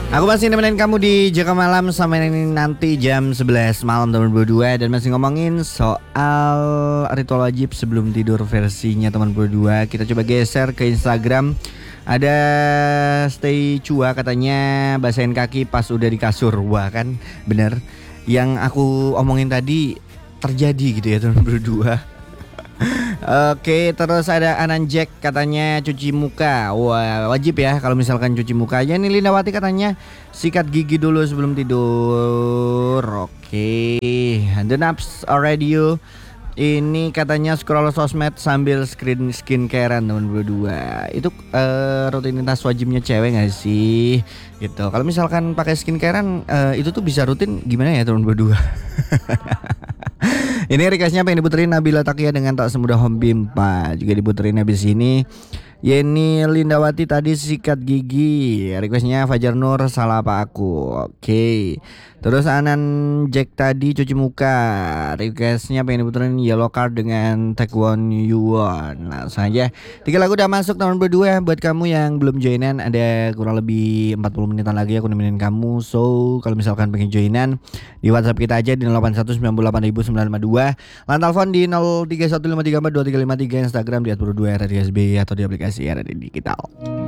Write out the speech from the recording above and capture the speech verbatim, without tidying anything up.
Aku masih nemenin kamu di Jaka Malam sampai nanti jam sebelas malam tahun dua puluh dua. Dan masih ngomongin soal ritual wajib sebelum tidur versinya teman berdua. Kita coba geser ke Instagram. Ada Stay Cua katanya basahin kaki pas udah di kasur. Wah kan bener, yang aku omongin tadi terjadi gitu ya teman berdua. Oke, terus ada Anan Jack katanya cuci muka. Wah, wajib ya kalau misalkan cuci muka aja nih. Lindawati katanya sikat gigi dulu sebelum tidur. Oke, The Naps Radio ini katanya scroll sosmed sambil screen skincarean teman berdua. Itu uh, rutinitas wajibnya cewek gak sih? Gitu. Kalau misalkan pakai skincarean uh, itu tuh bisa rutin gimana ya teman berdua? Ini requestnya pengen diputerin Nabila Takia dengan Tak Semudah Home Bimpa. Juga diputerin habis ini Yeni Lindawati tadi sikat gigi. Requestnya Fajar Nur salah apa aku. Oke. Terus Anan Jack tadi cuci muka. Requestnya pengen diputerin Yellow Card dengan Take One You Want. Langsung aja. Tiga lagu udah masuk tahun berdua. Buat kamu yang belum joinan, ada kurang lebih empat puluh menitan lagi aku nemenin kamu. So kalau misalkan pengen joinan, di WhatsApp kita aja di nol delapan satu sembilan delapan sembilan lima dua. Lan telepon di nol tiga satu lima tiga empat dua tiga lima tiga. Instagram di at berdua R D S B atau di aplikasi R D Digital.